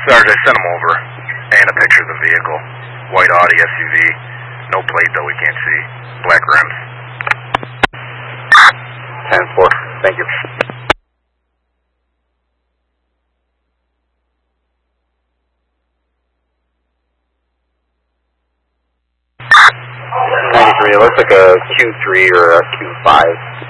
Sarge, I sent him over. And a picture of the vehicle. White Audi SUV. No plate though, we can't see. Black rims. 10-4. Thank you. 93, it looks like a Q3 or a Q5.